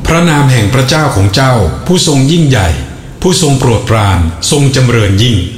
พระนามแห่งพระเจ้าของเจ้าผู้ทรงยิ่งใหญ่ผู้ทรงโปรดปรานทรงจำเริญยิ่ง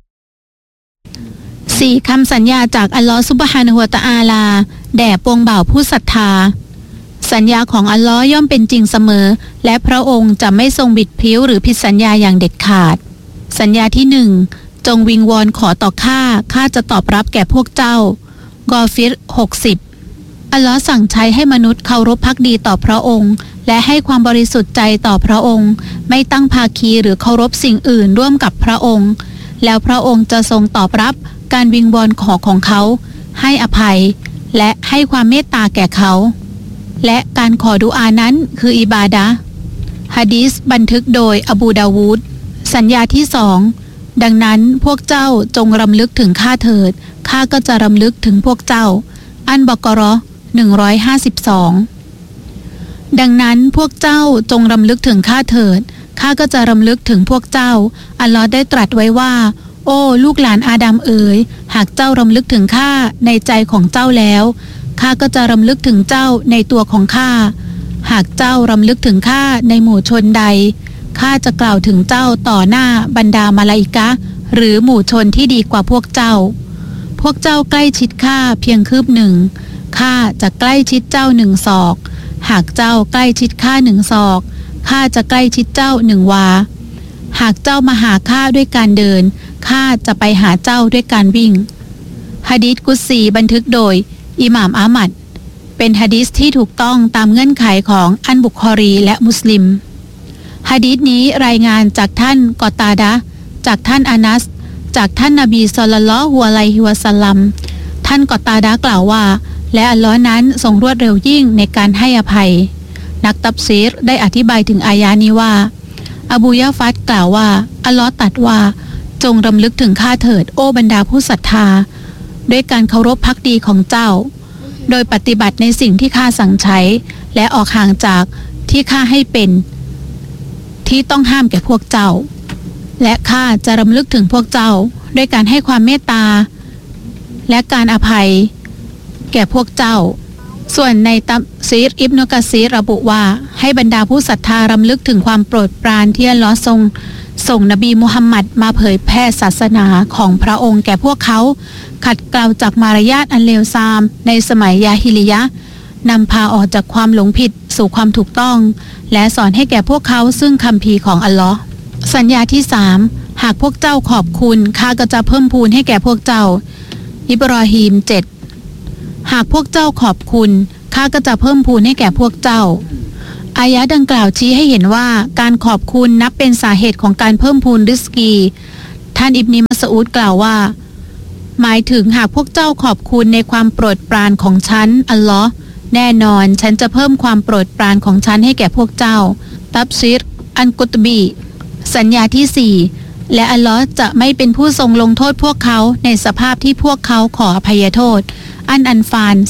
4 คำสัญญาจากอัลลอฮฺซุบฮานะฮูวะตะอาลาแด่ปวงบ่าวผู้ศรัทธาสัญญาของอัลลอฮ์ย่อมเป็นจริงเสมอและพระองค์จะไม่ทรงบิดพลิ้วหรือผิดสัญญาอย่างเด็ดขาดสัญญาที่1จงวิงวอนขอต่อข้าจะตอบรับแก่พวกเจ้ากอฟิร 60อัลลอฮ์สั่งใช้ให้มนุษย์เคารพภักดีต่อพระองค์และให้ความบริสุทธิ์ใจต่อพระองค์ไม่ตั้งภาคีหรือเคารพสิ่งอื่นร่วมกับพระองค์แล้วพระองค์จะทรงตอบรับการวิงวอนขอของเขาให้อภัยและให้ความเมตตาแก่เขาและการขอดุอานั้นคืออิบาดะห์หะดีษบันทึกโดยอบูดาวูดสัญญาที่2ดังนั้นพวกเจ้าจงรำลึกถึงข้าเถิดข้าก็จะรำลึกถึงพวกเจ้าอันบะเกาะเราะห์152ดังนั้นพวกเจ้าจงรำลึกถึงข้าเถิดข้าก็จะรำลึกถึงพวกเจ้าอัลลอฮ์ได้ตรัสไว้ว่าโอ้ลูกหลานอาดัมเอ๋ยหากเจ้ารำลึกถึงข้าในใจของเจ้าแล้วข้าก็จะรำลึกถึงเจ้าในตัวของข้าหากเจ้ารำลึกถึงข้าในหมู่ชนใดข้าจะกล่าวถึงเจ้าต่อหน้าบรรดามาลาอิกะฮ์หรือหมู่ชนที่ดีกว่าพวกเจ้าใกล้ชิดข้าเพียงคืบหนึ่งข้าจะใกล้ชิดเจ้า1 ศอกหากเจ้าใกล้ชิดข้า1 ศอกข้าจะใกล้ชิดเจ้า1 วาหากเจ้ามาหาข้าด้วยการเดินข้าจะไปหาเจ้าด้วยการวิ่งหะดีษกุดซีบันทึกโดยอิหม่ามอะห์มัดเป็นหะดีษที่ถูกต้องตามเงื่อนไขของอันบุคอรีและมุสลิมหะดีษนี้รายงานจากท่านกอตาดะห์จากท่านอานัสจากท่านนบีศ็อลลัลลอฮุอะลัยฮิวะซัลลัมท่านกอตาดะห์กล่าวว่าและอัลลอฮ์นั้นทรงรวดเร็วยิ่งในการให้อภัยนักตัฟซีรได้อธิบายถึงอายะนี้ว่าอบูยะฟัดกล่าวว่าอัลลอฮ์ตรัสว่าจงรำลึกถึงข้าเถิดโอ้บรรดาผู้ศรัทธาด้วยการเคารพภักดีของเจ้าโดยปฏิบัติในสิ่งที่ข้าสั่งใช้และออกห่างจากที่ข้าให้เป็นที่ต้องห้ามแก่พวกเจ้าและข้าจะรำลึกถึงพวกเจ้าด้วยการให้ความเมตตาและการอภัยแก่พวกเจ้าส่วนในตัฟซีรอิบนุกะซีรระบุว่าให้บรรดาผู้ศรัทธารำลึกถึงความโปรดปรานที่อัลเลาะห์ส่งนบีมุฮัมมัดมาเผยแพร่ศาสนาของพระองค์แก่พวกเขาขัดเกลาจากมารยาทอันเลวทรามในสมัยยาฮิลิยะห์นำพาออกจากความหลงผิดสู่ความถูกต้องและสอนให้แก่พวกเขาซึ่งคัมภีร์ของอัลเลาะห์สัญญาที่3หากพวกเจ้าขอบคุณข้าก็จะเพิ่มพูนให้แก่พวกเจ้าอิบรอฮีม 7หากพวกเจ้าขอบคุณข้าก็จะเพิ่มพูนให้แก่พวกเจ้าอายะดังกล่าวชี้ให้เห็นว่าการขอบคุณนับเป็นสาเหตุของการเพิ่มพูนริสกีท่านอิบนุมัสอูดกล่าวว่าหมายถึงหากพวกเจ้าขอบคุณในความโปรดปรานของฉันอัลลอฮ์แน่นอนฉันจะเพิ่มความโปรดปรานของฉันให้แก่พวกเจ้าตัฟซีรอันกุตบีสัญญาที่4และอัลลอฮ์จะไม่เป็นผู้ทรงลงโทษพวกเขาในสภาพที่พวกเขาขออภัยโทษอันฟาล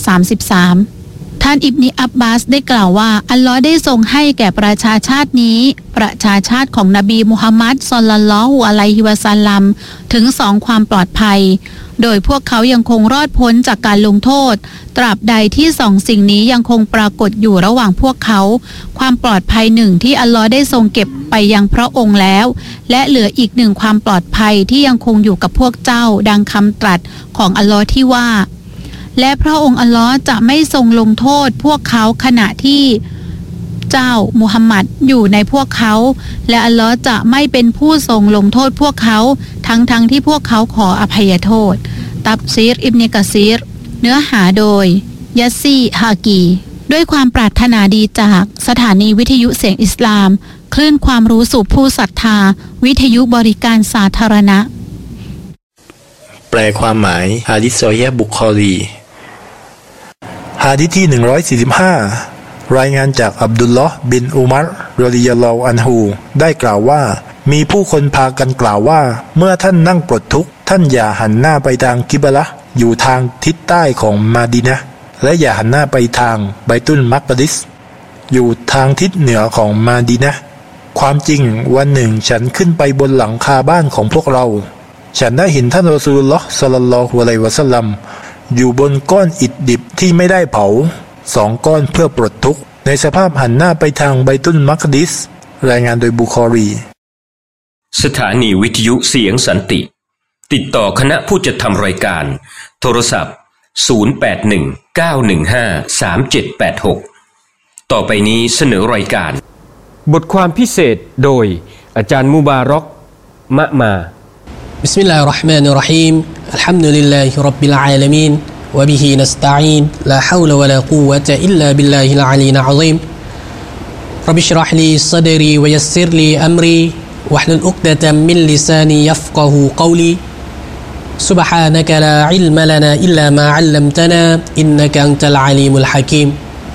33ท่านอิบนุอับบาสได้กล่าวว่าอัลลอฮ์ได้ทรงให้แก่ประชาชาตินี้ประชาชาติของนบีมุฮัมมัดศ็อลลัลลอฮุอะลัยฮิวะซัลลัมถึง2ความปลอดภัยโดยพวกเขายังคงรอดพ้นจากการลงโทษตราบใดที่2สิ่งนี้ยังคงปรากฏอยู่ระหว่างพวกเขาความปลอดภัย1ที่อัลลอฮ์ได้ทรงเก็บไปยังพระองค์แล้วและเหลืออีก1ความปลอดภัยที่ยังคงอยู่กับพวกเจ้าดังคำตรัสของอัลลอฮ์ที่ว่าและพระองค์อัลลอฮ์จะไม่ทรงลงโทษพวกเขาขณะที่เจ้ามุฮัมมัดอยู่ในพวกเขาและอัลลอฮ์จะไม่เป็นผู้ทรงลงโทษพวกเขาทั้งที่พวกเขาขออภัยโทษตัฟซีรอิบนุกะซีรเนื้อหาโดยยัสซีฮากีด้วยความปรารถนาดีจากสถานีวิทยุเสียงอิสลามคลื่นความรู้สู่ผู้ศรัทธาวิทยุบริการสาธารณะแปลความหมายหะดีษซอฮีฮ์บุคอรีหะดีษที่145รายงานจากอับดุลลอฮ์บินอุมัรรอฎิยัลลอฮุอันฮุได้กล่าวว่ามีผู้คนพากันกล่าวว่าเมื่อท่านนั่งปลดทุกข์ท่านอย่าหันหน้าไปทางกิบละห์อยู่ทางทิศใต้ของมาดีนะห์และอย่าหันหน้าไปทางไบตุลมักดิสอยู่ทางทิศเหนือของมาดีนะห์ความจริงวันหนึ่งฉันขึ้นไปบนหลังคาบ้านของพวกเราฉันได้เห็นท่านรอซูลุลลอฮ์ศ็อลลัลลอฮุอะลัยฮิวะซัลลัมอยู่บนก้อนอิฐดิบที่ไม่ได้เผา2ก้อนเพื่อปลดทุกข์ในสภาพหันหน้าไปทางไบตุลมักดิสรายงานโดยบุคอรีสถานีวิทยุเสียงสันติติดต่อคณะผู้จัดทำรายการโทรศัพท์0819153786ต่อไปนี้เสนอรายการบทความพิเศษโดยอาจารย์มุบารอกมะมาบิสมิลลาฮิรเราะห์มานิรเราะฮีมอัลฮัมดุลิลลาฮิร็อบบิลอาลามีนวะบิฮินัสตะอีนลาฮาวละวะลากุวะตะอิลลาบิลลาฮิลอะลียะอะซีมร็อบบิชเราะห์ลีศอดรีวะยัสซิรลีอัมรีวะห์ลุลอุกดะตัมมินลิซานียัฟกะฮูกอลีسبحانك لا علم لنا إلا ما علمتنا إنك أنت العليم الحكيم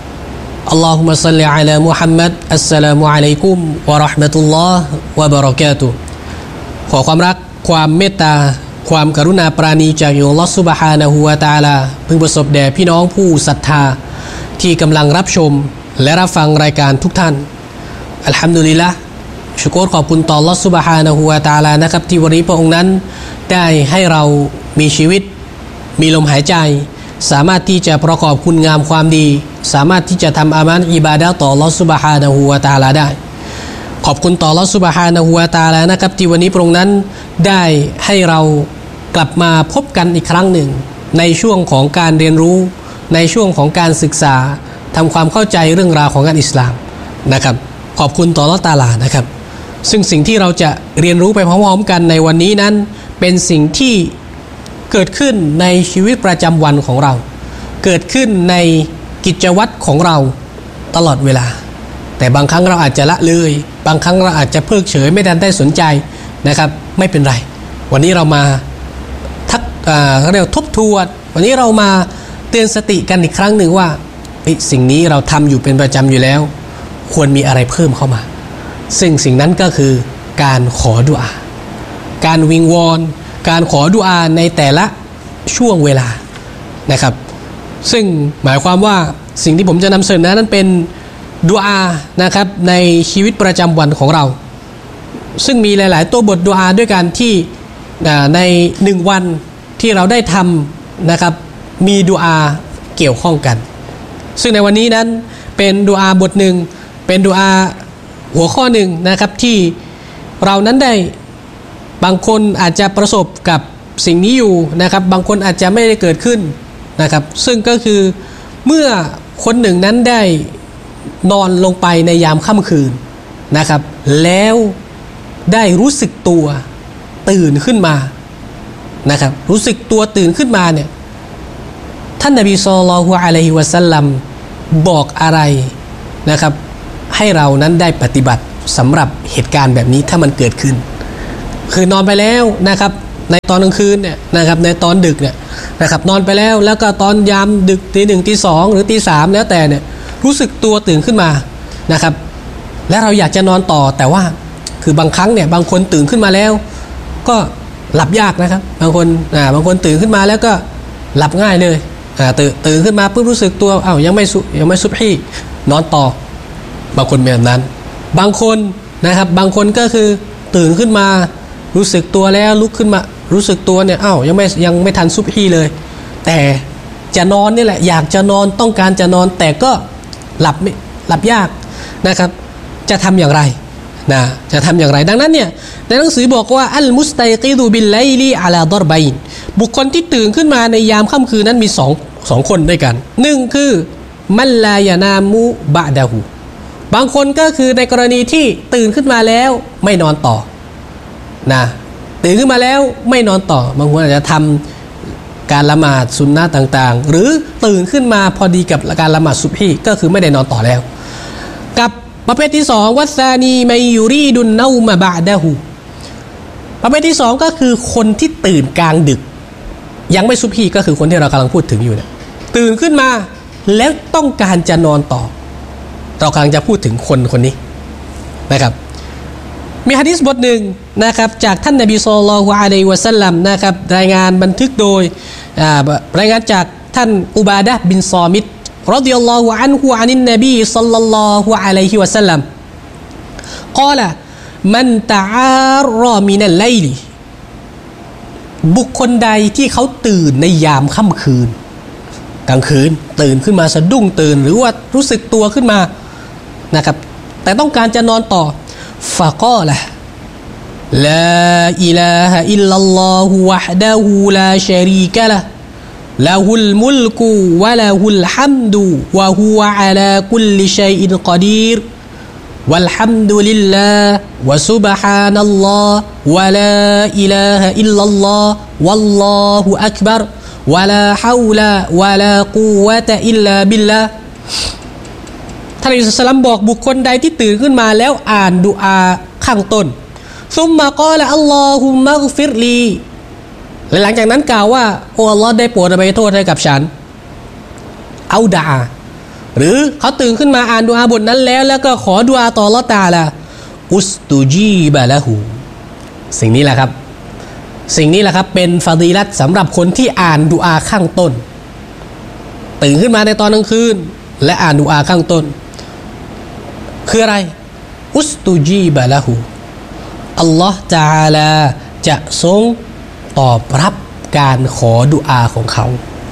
اللهم صل على محمد السلام عليكم ورحمة الله وبركاته ขอความรักความเมตตาความกรุณาปราณีจากอัลเลาะห์ซุบฮานะฮูวะตะอาลาพึงประสบแด่พี่น้องผู้ศรัทธาที่กำลังรับชมและรับฟังรายการทุกท่านอัลฮัมดุลิลละห์ชุกรขอบคุณต่ออัลเลาะห์ซุบฮานะฮูวะตะอาลานะครับที่วันนี้พระองค์นั้นได้ให้เรามีชีวิตมีลมหายใจสามารถที่จะประกอบคุณงามความดีสามารถที่จะทำอามัลอิบาดะห์ต่ออัลเลาะห์ซุบฮานะฮูวะตะอาลาได้ขอบคุณต่ออัลเลาะห์ซุบฮานะฮูวะตะอาลานะครับที่วันนี้พระองค์นั้นได้ให้เรากลับมาพบกันอีกครั้งหนึ่งในช่วงของการเรียนรู้ในช่วงของการศึกษาทำความเข้าใจเรื่องราวของอิสลามนะครับขอบคุณต่ออัลเลาะห์ตะอาลานะครับซึ่งสิ่งที่เราจะเรียนรู้ไปพร้อมๆกันในวันนี้นั้นเป็นสิ่งที่เกิดขึ้นในชีวิตประจำวันของเราเกิดขึ้นในกิจวัตรของเราตลอดเวลาแต่บางครั้งเราอาจจะละเลยบางครั้งเราอาจจะเพิกเฉยไม่ทันได้สนใจนะครับไม่เป็นไรวันนี้เรามาเรียกทบทวนวันนี้เรามาเตือนสติกันอีกครั้งหนึ่งว่าสิ่งนี้เราทำอยู่เป็นประจำอยู่แล้วควรมีอะไรเพิ่มเข้ามาซึ่งสิ่งนั้นก็คือการขอดุอาการวิงวอนการขอดุอาในแต่ละช่วงเวลานะครับซึ่งหมายความว่าสิ่งที่ผมจะนำเสนอนั้นเป็นดุอานะครับในชีวิตประจำวันของเราซึ่งมีหลายๆตัวบทดุอาด้วยกันที่ใน1วันที่เราได้ทำนะครับมีดุอาเกี่ยวข้องกันซึ่งในวันนี้นั้นเป็นดุอาบทหนึ่งเป็นดุอาหัวข้อหนึ่งนะครับที่เรานั้นได้บางคนอาจจะประสบกับสิ่งนี้อยู่นะครับบางคนอาจจะไม่ได้เกิดขึ้นนะครับซึ่งก็คือเมื่อคนหนึ่งนั้นได้นอนลงไปในยามค่ำคืนนะครับแล้วได้รู้สึกตัวตื่นขึ้นมานะครับรู้สึกตัวตื่นขึ้นมาเนี่ยท่านนบีศ็อลลัลลอฮุอะลัยฮิวะซัลลัมบอกอะไรนะครับให้เรานั้นได้ปฏิบัติสำหรับเหตุการณ์แบบนี้ถ้ามันเกิดขึ้นคือนอนไปแล้วนะครับในตอนกลางคืนเนี่ยนะครับในตอนดึกเนี่ยนะครับนอนไปแล้วก็ตอนยามดึกตีหนึ่งตีสองหรือตีสามแล้วแต่เนี่ยรู้สึกตัวตื่นขึ้นมานะครับและเราอยากจะนอนต่อแต่ว่าคือบางครั้งเนี่ยบางคนตื่นขึ้นมาแล้วก็หลับยากนะครับบางคนตื่นขึ้นมาแล้วก็หลับง่ายเลยตื่นขึ้นมาปุ๊บรู้สึกตัวยังไม่ซุบฮีนอนต่อบางคนเป็นแบบนั้นบางคนนะครับบางคนก็คือตื่นขึ้นมารู้สึกตัวแล้วลุกขึ้นมารู้สึกตัวเนี่ยยังไม่ทันซุบฮีเลยแต่จะนอนนี่แหละอยากจะนอนต้องการจะนอนแต่ก็หลับยากนะครับจะทำอย่างไรนะจะทำอย่างไรดังนั้นเนี่ยในหนังสือบอกว่าอัลมุสตัยกิดุบิลไลลีอะลาดอรบัยน์บุคคลที่ตื่นขึ้นมาในยามค่ำคืนนั้นมีสองคนด้วยกันหนึ่งคือมัลลายานามุบะดะฮูบางคนก็คือในกรณีที่ตื่นขึ้นมาแล้วไม่นอนต่อนะตื่นขึ้นมาแล้วไม่นอนต่อบางคนอาจจะทำการละหมาดซุนนะห์ต่างๆหรือตื่นขึ้นมาพอดีกับการละหมาดซุบฮีก็คือไม่ได้นอนต่อแล้วกับประเภทที่2วัซานีมัยยูรีดุนเนามาบะดะฮูประเภทที่2ก็คือคนที่ตื่นกลางดึกยังไม่ซุบฮีก็คือคนที่เรากำลังพูดถึงอยู่เนี่ยตื่นขึ้นมาแล้วต้องการจะนอนต่อเรากำลังจะพูดถึงคนนี้นะครับมีหะดีษบทหนึ่งนะครับจากท่านนบีศ็อลลัลลอฮุอะลัยฮิวะซัลลัมนะครับรายงานบันทึกโดยรายงานจากท่านอุบาดะห์บินซอมิตรอฎิยัลลอฮุอันฮุอานินนบีศ็อลลัลลอฮุอะลัยฮิวะซัลลัมกล่าวมันตะอารามินัลไลลิบุคคลใดที่เขาตื่นในยามค่ำคืนกลางคืนตื่นขึ้นมาสะดุ้งตื่นหรือว่ารู้สึกตัวขึ้นมานะครับแต่ต้องการจะนอนต่อฟะกอละลาอิลาฮะอิลลัลลอฮุวะฮ์ดะฮูลาชะรีกะละห์ละฮุลมุลกุวะละฮุลฮัมดุวะฮุวะอะลาคุลลิชัยอินกอดีรวัลฮัมดุลิลลาห์วะซุบฮานัลลอฮ์วะลาอิลาฮะอิลลัลลอฮ์วัลลอฮุอักบัรวะลาฮาวละวะลากุวะตะอิลลาบิลลาห์ท่านนบีศ็อลลัลลอฮุอะลัยฮิวะซัลลัมบอกบุคคลใดที่ตื่นขึ้นมาแล้วอ่านดุอาข้างต้นซุมมากอละอัลลอฮุมมัฆฟิรลีและหลังจากนั้นกล่าวว่าโอ้อัลลอฮ์ได้โปรดอภัยโทษให้กับฉันเอาดาหรือเขาตื่นขึ้นมาอ่านดุอาบทนั้นแล้วก็ขอดุอาต่ออัลเลาะห์ตะอาลาอุสตุจีบะละฮูสิ่งนี้แหละครับเป็นฟาฎีลัตสำหรับคนที่อ่านดุอาข้างต้นตื่นขึ้นมาในตอนกลางคืนและอ่านดุอาข้างต้นคืออะไรอุสตุจีบะละฮูอัลลอฮ์ตะอาลาจะทรงตอบรับการขอดุอาของเขา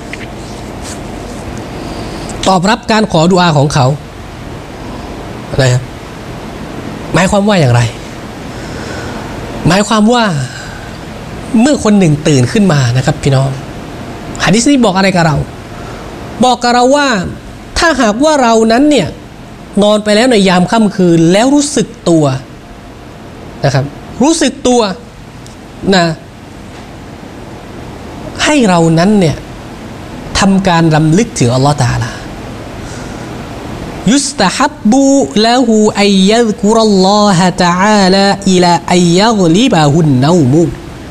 ตอบรับการขอดุอาของเขาอะไรครับหมายความว่าอย่างไรหมายความว่าเมื่อคนหนึ่งตื่นขึ้นมานะครับพี่น้องหะดีษนี้บอกอะไรกับเราบอกกับเราว่าถ้าหากว่าเรานั้นเนี่ยนอนไปแล้วในยามค่ำคืนแล้วรู้สึกตัวนะครับรู้สึกตัวนะให้เรานั้นเนี่ยทำการรำลึกถึงอัลลอฮฺตะอาลายุสตะฮับบุละฮูอัยยัซกุรัลลอฮะตะอาลาอิลาอัยยัฆลิบะฮุนเนามุ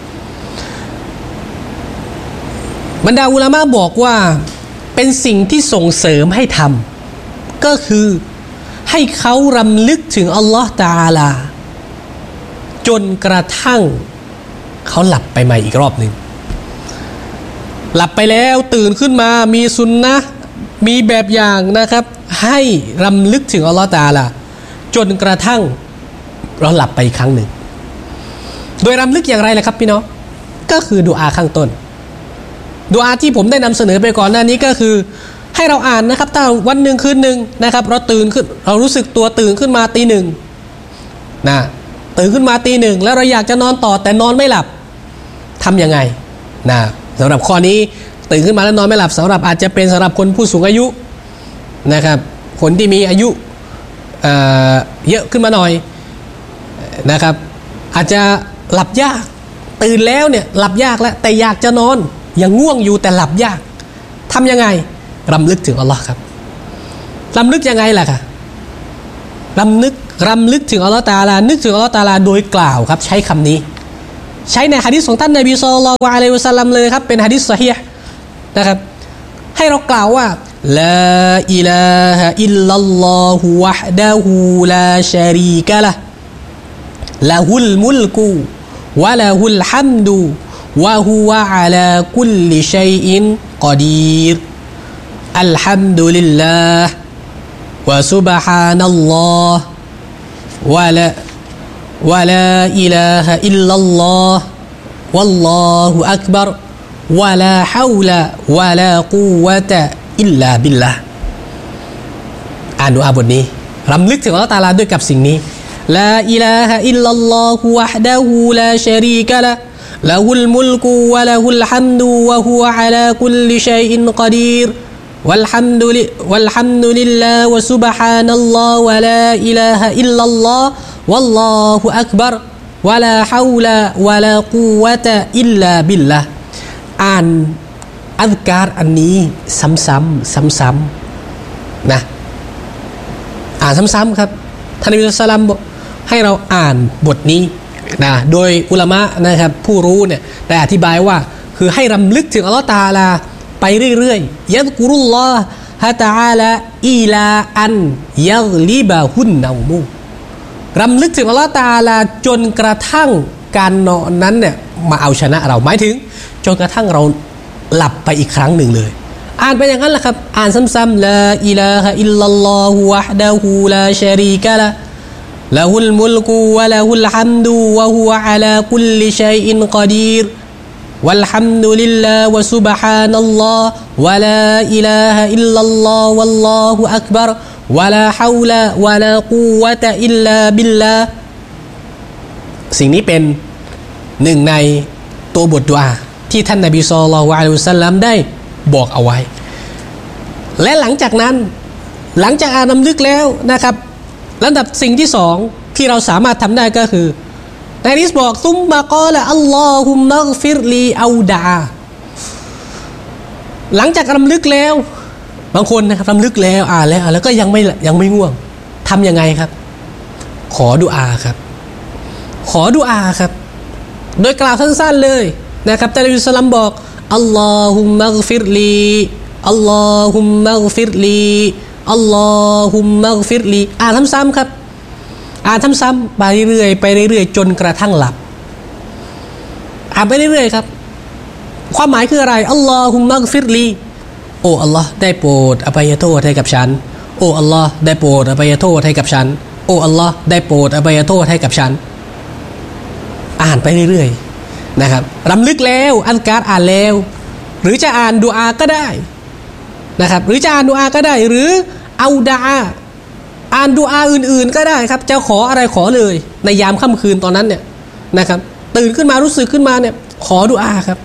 บรรดาอุลามะบอกว่าเป็นสิ่งที่ส่งเสริมให้ทำก็คือให้เขารำลึกถึงอัลลอฮฺตะอาลาจนกระทั่งเขาหลับไปใหม่อีกรอบหนึ่งหลับไปแล้วตื่นขึ้นมามีสุนนะห์มีแบบอย่างนะครับให้รำลึกถึงอัลลอฮฺตะอาลาจนกระทั่งเราหลับไปอีกครั้งหนึ่งโดยรำลึกอย่างไรล่ะครับพี่น้องก็คือดุอาข้างต้นดุอาที่ผมได้นำเสนอไปก่อนหน้านี้ก็คือให้เราอ่านนะครับถ้าวันหนึ่งคืนหนึ่งนะครับเราตื่นขึ้นเรารู้สึกตัวตื่นขึ้นมาตีหนึ่งนะตื่นขึ้นมาตีหนึ่งแล้วเราอยากจะนอนต่อแต่นอนไม่หลับทำยังไงนะสำหรับข้อนี้ตื่นขึ้นมาแล้วนอนไม่หลับสำหรับอาจจะเป็นสำหรับคนผู้สูงอายุนะครับคนที่มีอายุเยอะขึ้นมาหน่อยนะครับอาจจะหลับยากตื่นแล้วเนี่ยหลับยากแล้วแต่อยากจะนอนยังง่วงอยู่แต่หลับยากทำยังไงรำลึกถึงอัลลอฮ์ครับรำลึกยังไงล่ะค่ะรำลึกถึงอัลลอฮ์ตะอาลานึกถึงอัลลอฮ์ตะอาลาโดยกล่าวครับใช้คำนี้ใช้ในหะดีษของท่านนบีศ็อลลัลลอฮุอะลัยฮิวะซัลลัมเลยครับเป็นหะดีษซอฮีห์นะครับให้เรากล่าวว่าลาอิลาฮะอิลลัลลอฮุวะฮ์ดะฮูลาชะรีกะละห์ละฮุลมุลกุวะละฮุลฮัมดุวะฮุวะอะลาคุลลิชัยอินกอดีรอัลฮัมดุลิลลาห์วะซุบฮานัลลอฮ์วะลาอิลาฮะอิลลัลลอฮ์วัลลอฮุอักบัรวะลาฮาวละวะลากุวะตะอิลลาบิลลาห์อ่านดุอาบทนี้รำลึกถึงอัลเลาะห์ตะอาลาด้วยกับสิ่งนี้ลาอิลาฮะอิลลัลลอฮุวะฮ์ดะฮูลาชะรีกะละห์ละฮุลมุลกุวะละฮุลฮัมดุวะฮุวะอะลาคุลลิชัยอินกอดีรวัลฮัมดุลิลลาห์วะซุบฮานัลลอฮ์วะลาอิลาฮะอิลลัลลอฮ์วัลลอฮุอักบัรวะลาฮาวละวะลากุวะตะอิลลาบิลลาห์อ่านอัซการอันนี้ซ้ำๆนะอ่านซ้ำๆครับท่านนบีศ็อลลัลลอฮุอะลัยฮิวะซัลลัมให้เราอ่านบทนี้นะโดยอุลามะนะครับผู้รู้เนี่ยได้อธิบายว่าคือให้รำลึกถึงอัลเลาะห์ตะอาลาไปเรื่อยๆยัซกุรุลลอฮะตะอาลาอิลาอันยัฆลิบะฮุนเนามุรำลึกถึงอัลเลาะห์ตะอาลาจนกระทั่งการนอนนั้นเนี่ยมาเอาชนะเราหมายถึงจนกระทั่งเราหลับไปอีกครั้งหนึ่งเลยอ่านไปอย่างนั้นแหละครับอ่านซ้ำๆลาอิลาฮะอิลลัลลอฮุวะฮ์ดะฮูลาชะรีกะละห์ละฮุลมุลกุวะละฮุลฮัมดุวะฮุวะอะลาคุลลิชัยอินกอดีรวัลฮัมดุลิลลาฮ์วะซุบฮานัลลอฮ์วะลาอิลาฮะอิลลัลลอฮ์วัลลอฮุอักบัรวะลาฮาวละวะลากุวะตะอิลลาบิลลาห์สิ่งนี้เป็นหนึ่งในตัวบทดุอาที่ท่านนบีศ็อลลัลลอฮุอะลัยฮิวะซัลลัมได้บอกเอาไว้และหลังจากนั้นหลังจากอ่านนำลึกแล้วนะครับลำดับสิ่งที่สองที่เราสามารถทำได้ก็คือในฮะดีษบอกซุมมะกอละอัลลอฮุมมัฆฟิรลีเอาดาหลังจากรำลึกแล้วบางคนนะครับรำลึกแล้วอ่านแล้วก็ยังไม่ง่วงทำยังไงครับขอดุอาครับขอดุอาครับโดยกล่าวสั้นๆเลยนะครับท่านนบีศ็อลลัลลอฮุอะลัยฮิวะซัลลัมบอกอัลลอฮุมมัฆฟิรลีอัลลอฮุมมัฆฟิรลีอัลลอฮุมมัฆฟิรลีอ่านซ้ำๆครับอ่านซ้ำๆไปเรื่อยจนกระทั่งหลับอ่านไปเรื่อยๆครับความหมายคืออะไรอัลลอฮุมมัฆฟิรลีโอ้อัลลอฮ์ได้โปรดอภัยโทษให้กับฉันโอ้อัลลอฮ์ได้โปรดอภัยโทษให้กับฉันโอ้อัลลอฮ์ได้โปรดอภัยโทษให้กับฉันอ่านไปเรื่อยๆนะครับรำลึกแล้วอัลการอ่านแล้วหรือจะอ่านดุอาก็ได้นะครับหรือจะอ่านดุอาก็ได้หรือเอาดาอ่านดุอาอื่นๆก็ได้ครับจะขออะไรขอเลยในยามค่ำคืนตอนนั้นเนี่ยนะครับตื่นขึ้นมารู้สึกขึ้นมาเนี่ยขอดุอาครับ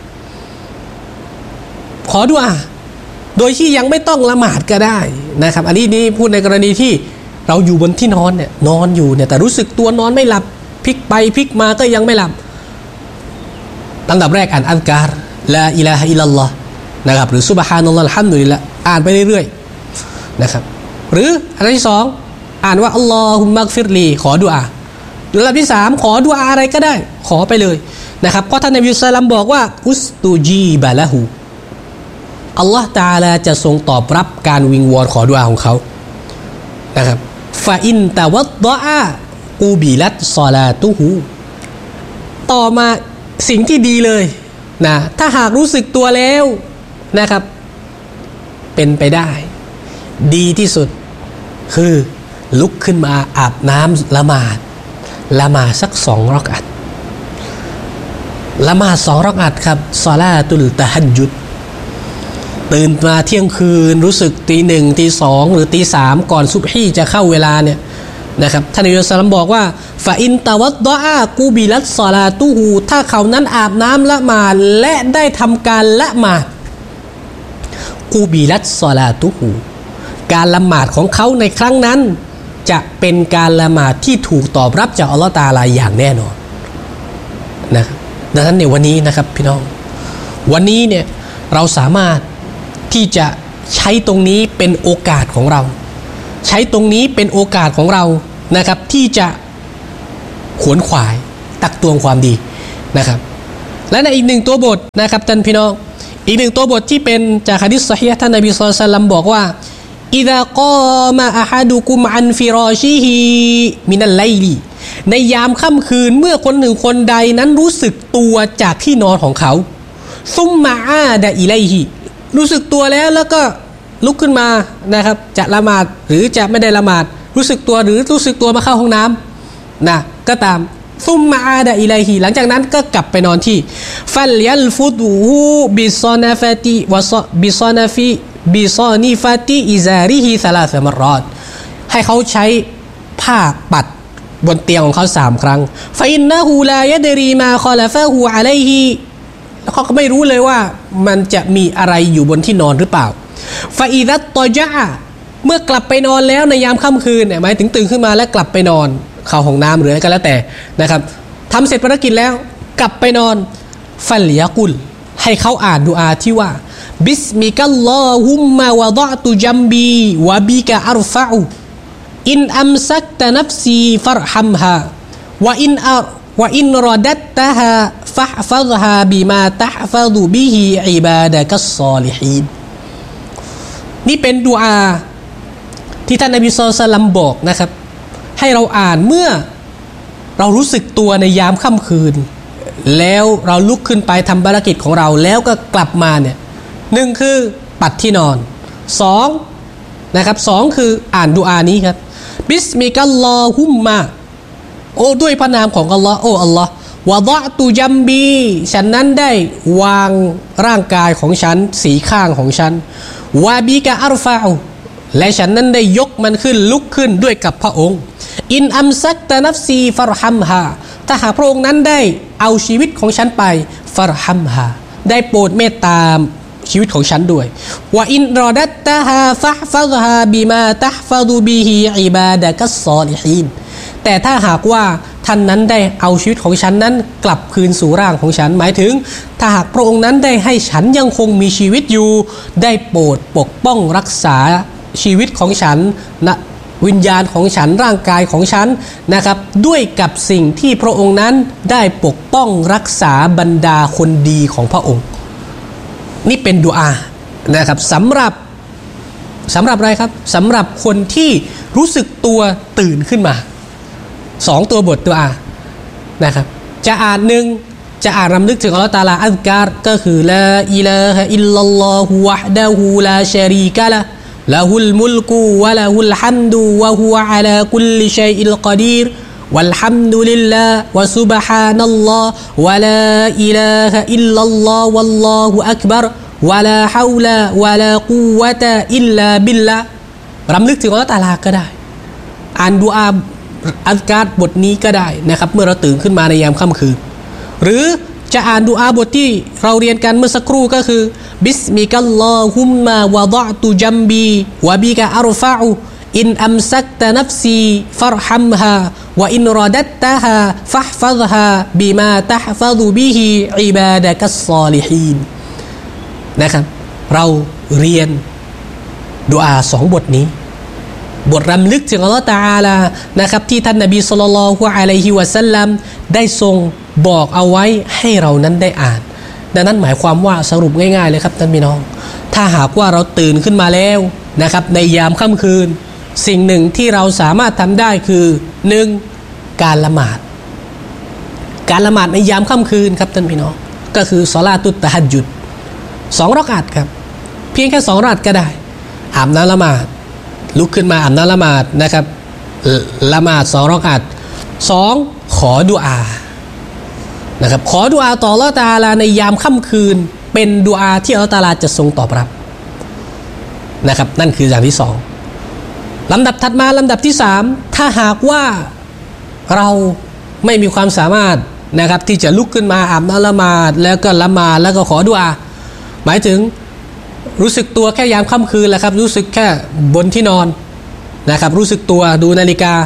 ขอดุอาโดยที่ยังไม่ต้องละหมาดก็ได้นะครับอันนี้พูดในกรณีที่เราอยู่บนที่นอนเนี่ยนอนอยู่เนี่ยแต่รู้สึกตัวนอนไม่หลับพลิกไปพลิกมาก็ยังไม่หลับอันดับแรกอ่านอัลการลาอิลาฮะอิลลัลลอฮ์นะครับหรือซุบฮานัลลอฮ์อัลฮัมดุลิลละห์อ่านไปเรื่อยๆนะครับหรืออันที่สองอ่านว่าอัลลอฮุมมัฆฟิรลีขอดุอาหรืออันที่สามขอดุอาอะไรก็ได้ขอไปเลยนะครับเพราะท่านนบีศ็อลลัลลอฮุอะลัยฮิวะซัลลัมบอกว่าอุสตูจีบะละฮูอัลลอฮ์ตะอาลาจะทรงตอบรับการวิงวอนขอดุอาของเขานะครับฟาอินตะวัดดออากูบิลัตศอลาตุฮูต่อมาสิ่งที่ดีเลยนะถ้าหากรู้สึกตัวแล้วนะครับเป็นไปได้ดีที่สุดคือลุกขึ้นมาอาบน้ำละหมาดสัก2 รอกอัตละหมาด2 รอกอัตครับศอลาตุลตะฮัจญุดตื่นมาเที่ยงคืนรู้สึกตี 1 ตี 2หรือตี 3ก่อนซุบฮีจะเข้าเวลาเนี่ยนะครับท่านนบีศ็อลลัลลอฮุอะลัยฮิวะซัลลัมบอกว่าฟาอินตะวัดดออากูบิลัตศอลาตุฮูถ้าเขานั้นอาบน้ำละหมาดและได้ทำการละหมาดกูบิลัตศอลาตุฮูการละหมาดของเขาในครั้งนั้นจะเป็นการละหมาดที่ถูกตอบรับจากอัลเลาะห์ตะอาลาอย่างแน่นอนนะครับดังนั้นในวันนี้นะครับพี่น้องวันนี้เนี่ยเราสามารถที่จะใช้ตรงนี้เป็นโอกาสของเราใช้ตรงนี้เป็นโอกาสของเรานะครับที่จะขวนขวายตักตวงความดีนะครับและในอีกหนึ่งตัวบทนะครับท่านพี่น้องอีกหนึ่งตัวบทที่เป็นจากหะดีษซอฮีฮ์ท่านนบีศ็อลลัลลอฮุอะลัยฮิวะซัลลัมบอกว่าอิซากามะอะฮะดุกุมอันฟิรอชิฮิมินัลไลลีในยามค่ำคืนเมื่อคนหนึ่งคนใดนั้นรู้สึกตัวจากที่นอนของเขาซุมมาอาดะอิไลฮิรู้สึกตัวแล้วก็ลุกขึ้นมานะครับจะละหมาดหรือจะไม่ได้ละหมาดรู้สึกตัวหรือรู้สึกตัวมาเข้าห้องน้ำนะก็ตามซุมมาอาดะอิไลฮิหลังจากนั้นก็กลับไปนอนที่ฟัลยัลฟุดูบิซอนาฟาติวะบิซอนาฟิบิซอนีฟาติอิซาริฮิ3 มะรอดให้เขาใช้ผ้าปัดบนเตียงของเขา3 ครั้งฟะอินนะฮูลายะดรีมาคอลฟะฮูอะลัยฮิแล้วเขาก็ไม่รู้เลยว่ามันจะมีอะไรอยู่บนที่นอนหรือเปล่าฟาอิดัตตอญะเมื่อกลับไปนอนแล้วในยามค่ำคืนเนี่ยหมายถึงตื่นขึ้นมาแล้วกลับไปนอนเข้าห้องน้ำหรืออะไรก็แล้วแต่นะครับทำเสร็จภารกิจแล้วกลับไปนอนฟัลยะกุลให้เขาอ่านดุอาที่ว่าบิสมิกัลลอฮุมมะวะฎอตุจัมบีวะบิกะอัรฟะอุอินอัมซักตะนัฟซีฟัรฮัมฮาวะอินรอดัตตะฮาฟะฮฟัซฮาบิมาตะฮฟัซุบิฮิอิบาดะกัสศอลิฮีนนี่เป็นดุอาที่ท่านนบีศ็อลลัลลอฮุอะลัยฮิวะซัลลัมบอกนะครับให้เราอ่านเมื่อเรารู้สึกตัวในยามค่ำคืนแล้วเราลุกขึ้นไปทำภารกิจของเราแล้วก็กลับมาเนี่ย1คือปัดที่นอน2นะครับ2คืออ่านดุอานี้ครับบิสมิกัลลอฮุมมะโอ้ด้วยพระนามของอัลลอฮ์โอ้อัลลอฮ์วะฎอตุจัมบีฉันนั้นได้วางร่างกายของฉันสีข้างของฉันวะบิกะอัรฟะอุและฉันนั้นได้ยกมันขึ้นลุกขึ้นด้วยกับพระองค์อินอัมซักตะนัฟซีฟัรฮัมฮาถ้าหากพระองค์นั้นได้เอาชีวิตของฉันไปฟัรฮัมฮาได้โปรดเมตตาชีวิตของฉันด้วยว่าอินรอดัตตะฮาฟะฮ์ฟัซฮาบิมาตะฮ์ฟะดุบิฮิอิบาดะกัสศอลิฮีนแต่ถ้าหากว่าท่านนั้นได้เอาชีวิตของฉันนั้นกลับคืนสู่ร่างของฉันหมายถึงถ้าหากพระองค์นั้นได้ให้ฉันยังคงมีชีวิตอยู่ได้โปรดปกป้องรักษาชีวิตของฉันนะวิญญาณของฉันร่างกายของฉันนะครับด้วยกับสิ่งที่พระองค์นั้นได้ปกป้องรักษาบรรดาคนดีของพระองค์นี่เป็นดุอานะครับสำหรับอะไรครับสำหรับคนที่รู้สึกตัวตื่นขึ้นมา2ตัวบทดุอานะครับจะอ่านหนึ่งจะอ่านรำลึกถึงอัลเลาะห์ตะอาลาอัซการก็คือลาอิลาฮะอิลลัลลอฮุวะฮดะฮูลาชะรีกะละละฮุลมุลกุวะละฮุลฮัมดุวะฮุวะอะลากุลลิชัยอิลกอดีรวัลฮัมดุลิลลาฮ์วะซุบฮานัลลอฮ์วะลาอิลาฮะอิลลัลลอฮ์วัลลอฮุอักบัรวะลาฮาวลาวะลากุวะตะอิลลาบิลลาห์รำลึกถึงอัลเลาะห์ตะอาลาก็ได้อ่านดุอาอัซการบทนี้ก็ได้นะครับเมื่อเราตื่นขึ้นมาในยามค่ำคืนหรือจะอ่านดุอาบทที่เราเรียนกันเมื่อสักครู่ก็คือบิสมิกัลลอฮุมมาวะฎอตุจัมบีวะบิกะอัรฟะอุอินอัมซักตะนัฟซีฟัรฮัมฮาวะอินรอดัตตะฮาฟัฮฟัซฮาบิมาตะฮฟัซุบิฮิอิบาดะกัสศอลิฮีนนะครับเราเรียนดุอา2บทนี้บทรำลึกถึงอัลเลาะห์ตะอาลานะครับที่ท่านนบีศ็อลลัลลอฮุอะลัยฮิวะซัลลัมได้ทรงบอกเอาไว้ให้เรานั้นได้อ่านดังนั้นหมายความว่าสรุปง่ายๆเลยครับท่านพี่น้องถ้าหากว่าเราตื่นขึ้นมาแล้วนะครับในยามค่ำคืนสิ่งหนึ่งที่เราสามารถทำได้คือ 1. การละหมาดในยามค่ำคืนครับท่านพี่น้องก็คือศอลาตุตตะฮัจญุด2รอกอะฮ์ครับเพียงแค่2รอกอะฮ์ก็ได้อาบน้ำละหมาดลุกขึ้นมาอาบน้ำละหมาดนะครับละหมาด2รอกอะฮ์2ขอดุอานะครับขอดุอาต่ออัลเลาะห์ตะอาลาในยามค่ำคืนเป็นดุอาที่อัลเลาะห์ตะอาลาจะทรงตอบรับนะครับนั่นคืออย่างที่2ลำดับถัดมาลำดับที่3ถ้าหากว่าเราไม่มีความสามารถนะครับที่จะลุกขึ้นมาอาบน้ำละหมาดแล้วก็ละหมาดแล้วก็ขอดุอาหมายถึงรู้สึกตัวแค่ยามค่ำคืนแหละครับรู้สึกแค่บนที่นอนนะครับรู้สึกตัวดูนาฬิกา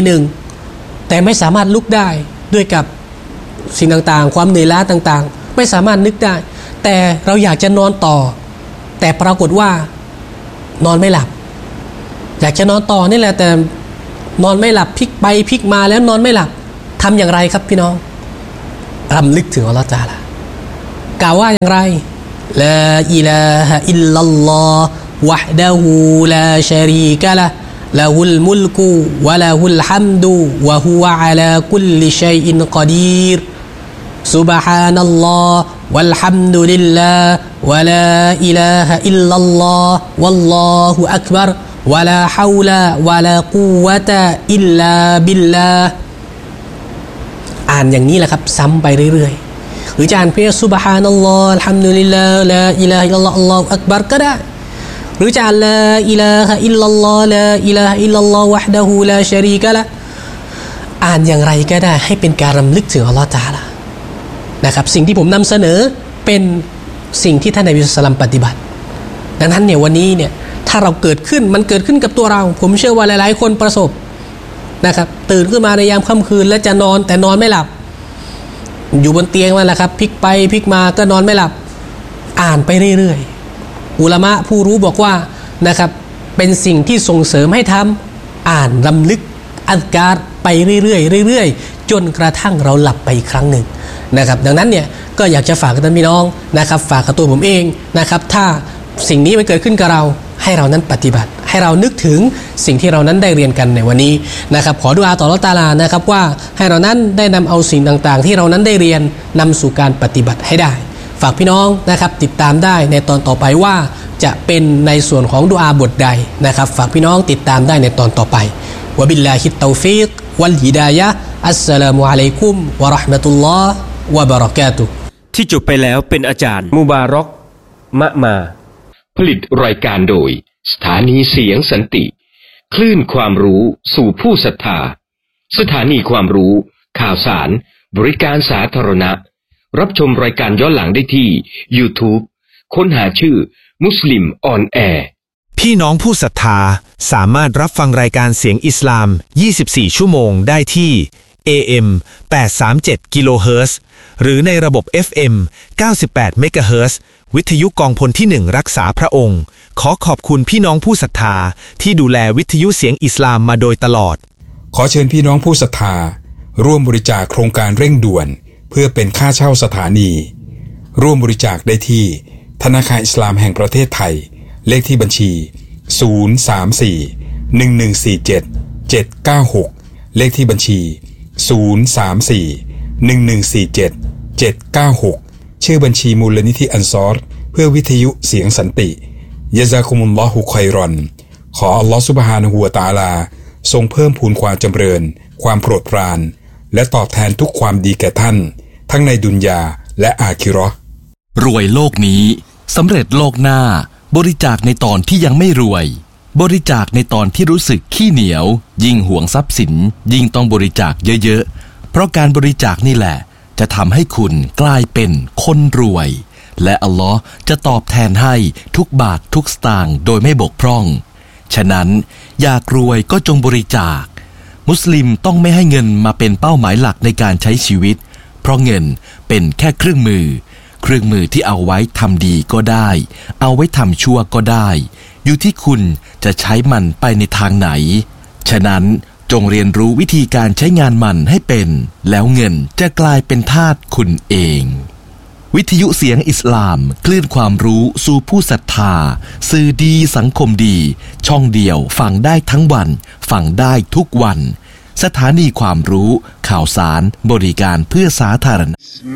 1:00 แต่ไม่สามารถลุกได้ด้วยกับสิ่งต่างๆความเหนื่อยล้าต่างๆไม่สามารถนึกได้แต่เราอยากจะนอนต่อแต่ปรากฏว่านอนไม่หลับอยากจะนอนต่อนี่แหละแต่นอนไม่หลับพลิกไปพลิกมาแล้วนอนไม่หลับทำอย่างไรครับพี่น้องรำลึกถึงอัลเลาะห์ตะอาลากล่าวว่าอย่างไรลาอิลาฮะอิลลัลลอฮ์วะฮดะฮูลาชะรีกะละห์ละฮุลมุลกุวะละฮุลฮัมดุวะฮุวะอะลากุลลิชัยอินกอดีรซุบฮานัลลอฮ์วัลฮัมดุลิลลาฮ์วะลาอิลาฮะอิลลัลลอฮ์วัลลอฮุอักบัรวะลาฮาวลาวะลากุวะตะอิลลาบิลลาห์อ่านอย่างนี้แหละครับซ้ำไปเรื่อยๆหรือจะอ่านเพียงซุบฮานัลลอฮ์อัลฮัมดุลิลลาฮ์ลาอิลาฮะอิลลัลลอฮ์อัลลอฮุอักบัรก็ได้หรือจะอ่านลาอิลาฮะอิลลัลลอฮ์ลาอิลาฮะอิลลัลลอฮ์วะฮดะฮูลาชะรีกะละห์อ่านอย่างไรก็ได้ให้เป็นการรำลึกถึงอัลเลาะห์ตะอาลานะครับสิ่งที่ผมนำเสนอเป็นสิ่งที่ท่านนบีศ็อลลัลลอฮุอะลัยฮิวะซัลลัมปฏิบัติดังนั้นเนี่ยวันนี้เนี่ยถ้าเราเกิดขึ้นมันเกิดขึ้นกับตัวเราผมเชื่อว่าหลายๆคนประสบนะครับตื่นขึ้นมาในยามค่ำคืนแล้วจะนอนแต่นอนไม่หลับอยู่บนเตียงนั่นแหละครับพลิกไปพลิกมาก็นอนไม่หลับอ่านไปเรื่อยๆอุลามะผู้รู้บอกว่านะครับเป็นสิ่งที่ส่งเสริมให้ทำอ่านรำลึกอัซการไปเรื่อยๆเรื่อยๆจนกระทั่งเราหลับไปอีกครั้งหนึ่งนะครับดังนั้นเนี่ยก็อยากจะฝากกับท่านพี่น้องนะครับฝากกับตัวผมเองนะครับถ้าสิ่งนี้มันเกิดขึ้นกับเราให้เรานั้นปฏิบัติให้เรานึกถึงสิ่งที่เรานั้นได้เรียนกันในวันนี้นะครับขอดุอาต่ออัลเลาะห์ตะอาลานะครับว่าให้เรานั้นได้นำเอาสิ่งต่างๆที่เรานั้นได้เรียนนำสู่การปฏิบัติให้ได้ฝากพี่น้องนะครับติดตามได้ในตอนต่อไปว่าจะเป็นในส่วนของดุอาบทใดนะครับฝากพี่น้องติดตามได้ในตอนต่อไปวะบิลลาฮิตตอฟีกวัลฮิดายะฮ์อัสสลามุอะลัยกุมวะเราะห์มะตุลลอฮ์วะบะเราะกาตุฮ์ที่จบไปแล้วเป็นอาจารย์มุบารอกมะมาผลิตรายการโดยสถานีเสียงสันติคลื่นความรู้สู่ผู้ศรัทธาสถานีความรู้ข่าวสารบริการสาธารณะรับชมรายการย้อนหลังได้ที่ YouTube ค้นหาชื่อมุสลิมออนแอร์พี่น้องผู้ศรัทธาสามารถรับฟังรายการเสียงอิสลาม24ชั่วโมงได้ที่ AM 837 กิโลเฮิรตซ์หรือในระบบ FM 98 เมกะเฮิรตซ์วิทยุกองพลที่1รักษาพระองค์ขอขอบคุณพี่น้องผู้ศรัทธาที่ดูแลวิทยุเสียงอิสลามมาโดยตลอดขอเชิญพี่น้องผู้ศรัทธาร่วมบริจาคโครงการเร่งด่วนเพื่อเป็นค่าเช่าสถานีร่วมบริจาคได้ที่ธนาคารอิสลามแห่งประเทศไทยเลขที่บัญชี034-1147-796เลขที่บัญชี034-1147-796ชื่อบัญชีมูลนิธิอันซอรเพื่อวิทยุเสียงสันติยะซากุมุลลอฮุค็อยรอนขออัลลอฮฺซุบฮานะฮูวะตะอาลาทรงเพิ่มพูนความจำเริญความโปรดปรานและตอบแทนทุกความดีแก่ท่านทั้งในดุนยาและอาคิเราะห์รวยโลกนี้สำเร็จโลกหน้าบริจาคในตอนที่ยังไม่รวยบริจาคในตอนที่รู้สึกขี้เหนียวยิ่งหวงทรัพย์สินยิ่งต้องบริจาคเยอะๆเพราะการบริจาคนี่แหละจะทำให้คุณกลายเป็นคนรวยและอัลลอฮ์จะตอบแทนให้ทุกบาททุกสตางค์โดยไม่บกพร่องฉะนั้นอยากรวยก็จงบริจาคมุสลิมต้องไม่ให้เงินมาเป็นเป้าหมายหลักในการใช้ชีวิตเพราะเงินเป็นแค่เครื่องมือที่เอาไว้ทำดีก็ได้เอาไว้ทำชั่วก็ได้อยู่ที่คุณจะใช้มันไปในทางไหนฉะนั้นจงเรียนรู้วิธีการใช้งานมันให้เป็นแล้วเงินจะกลายเป็นทาสคุณเองวิทยุเสียงอิสลามคลื่นความรู้สู่ผู้ศรัทธาสื่อดีสังคมดีช่องเดียวฟังได้ทั้งวันฟังได้ทุกวันสถานีความรู้ข่าวสารบริการเพื่อสาธารณะ